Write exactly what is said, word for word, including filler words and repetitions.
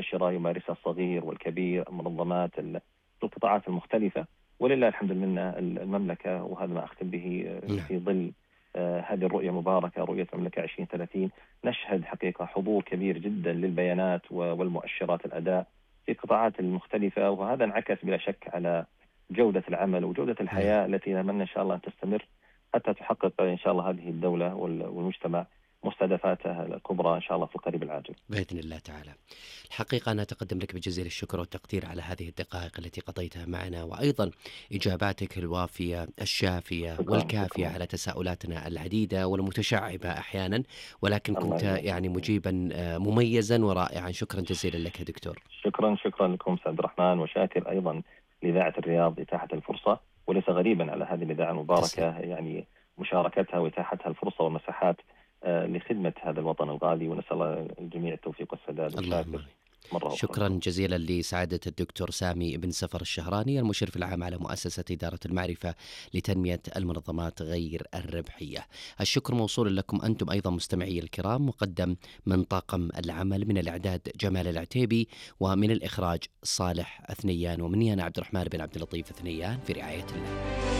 منتشرة يمارسها الصغير والكبير، المنظمات، القطاعات المختلفة، ولله الحمد لله المملكة، وهذا ما أختم به في ظل آه هذه الرؤية المباركة، رؤية المملكة عشرين ثلاثين، نشهد حقيقة حضور كبير جدا للبيانات والمؤشرات الأداء في القطاعات المختلفة، وهذا انعكس بلا شك على جودة العمل وجودة الحياة التي نتمنى إن شاء الله أن تستمر حتى تحقق إن شاء الله هذه الدولة والمجتمع مستهدفاتها الكبرى إن شاء الله في القريب العاجل بإذن الله تعالى. الحقيقة أنا أتقدم لك بجزيل الشكر والتقدير على هذه الدقائق التي قضيتها معنا، وأيضا إجاباتك الوافية الشافية شكرا والكافية شكرا. على تساؤلاتنا العديدة والمتشعبة أحيانا، ولكن كنت يعني مجيبا مميزا ورائعا. شكرا جزيلا لك يا دكتور. شكرا شكرا لكم سيد الرحمن، وشاكر أيضا لإذاعة الرياض إتاحة الفرصة، وليس غريبا على هذه الإذاعة المباركة تسلم. يعني مشاركتها وإتاحتها الفرصة والمساحات لخدمة هذا الوطن الغالي، ونسأل الله الجميع التوفيق والسداد. اللهم شكرا جزيلا لسعادة الدكتور سامي بن سفر الشهراني، المشرف العام على مؤسسة إدارة المعرفة لتنمية المنظمات غير الربحية. الشكر موصول لكم أنتم أيضا مستمعي الكرام، مقدم من طاقم العمل، من الإعداد جمال العتيبي، ومن الإخراج صالح أثنيان، ومني أنا عبد الرحمن بن عبد اللطيف أثنيان، في رعاية الله.